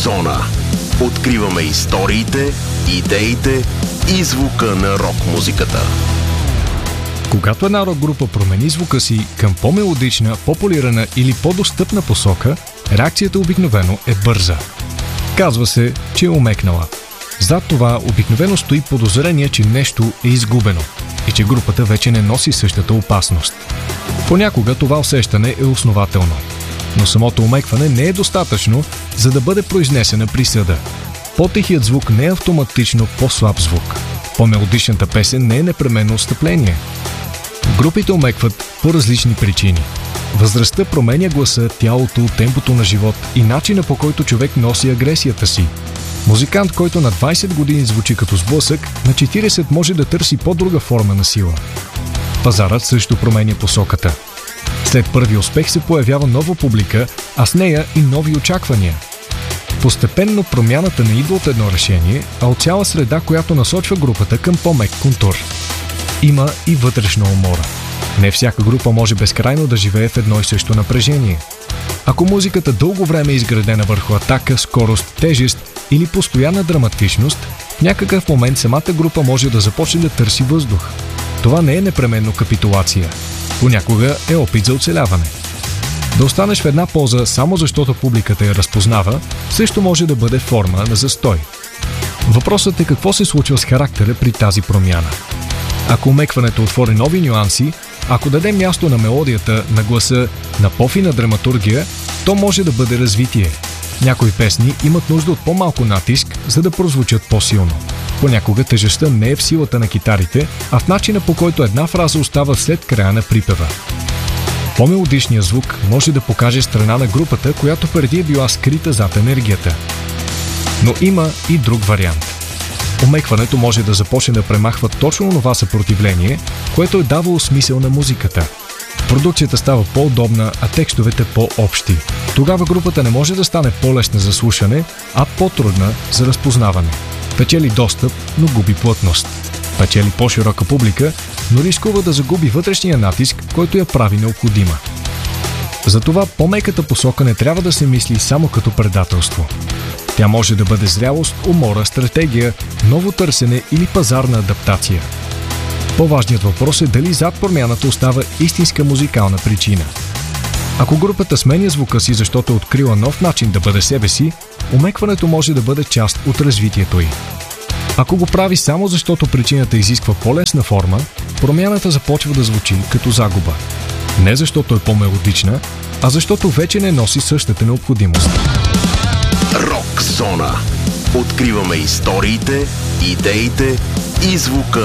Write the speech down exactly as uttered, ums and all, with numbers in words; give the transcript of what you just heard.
Зона. Откриваме историите, идеите и звука на рок-музиката. Когато една рок-група промени звука си към по-мелодична, по-полирана или по-достъпна посока, реакцията обикновено е бърза. Казва се, че е омекнала. Зад това обикновено стои подозрение, че нещо е изгубено и че групата вече не носи същата опасност. Понякога това усещане е основателно, но самото омекване не е достатъчно, за да бъде произнесена присъда. По-тихият звук не е автоматично по-слаб звук. По-мелодичната песен не е непременно отстъпление. Групите омекват по различни причини. Възрастта променя гласа, тялото, темпото на живот и начина, по който човек носи агресията си. Музикант, който на двайсет години звучи като сблъсък, на четирийсет може да търси по-друга форма на сила. Пазарът също променя посоката. След първи успех се появява нова публика, а с нея и нови очаквания. Постепенно промяната не идва от едно решение, а от цяла среда, която насочва групата към по-мек контур. Има и вътрешна умора. Не всяка група може безкрайно да живее в едно и също напрежение. Ако музиката дълго време е изградена върху атака, скорост, тежест или постоянна драматичност, в някакъв момент самата група може да започне да търси въздух. Това не е непременно капитулация. Понякога е опит за оцеляване. Да останеш в една поза само защото публиката я разпознава, също може да бъде форма на застой. Въпросът е какво се случва с характера при тази промяна. Ако омекването отвори нови нюанси, ако даде място на мелодията, на гласа, на по-фина драматургия, то може да бъде развитие. Някои песни имат нужда от по-малко натиск, за да прозвучат по-силно. Понякога тежестта не е в силата на китарите, а в начина, по който една фраза остава след края на припева. По-мелодичният звук може да покаже страна на групата, която преди е била скрита зад енергията. Но има и друг вариант. Омекването може да започне да премахва точно това съпротивление, което е давало смисъл на музиката. Продукцията става по-удобна, а текстовете по-общи. Тогава групата не може да стане по-лесна за слушане, а по-трудна за разпознаване. Печели достъп, но губи плътност. Печели по-широка публика, но рискува да загуби вътрешния натиск, който я прави необходима. Затова по-меката посока не трябва да се мисли само като предателство. Тя може да бъде зрялост, умора, стратегия, ново търсене или пазарна адаптация. По-важният въпрос е дали зад промяната остава истинска музикална причина. Ако групата сменя звука си, защото е открила нов начин да бъде себе си, омекването може да бъде част от развитието й. Ако го прави само защото причината изисква по-лесна форма, промяната започва да звучи като загуба. Не защото е по-мелодична, а защото вече не носи същата необходимост. Рок Зона. Откриваме историите, идеите и звука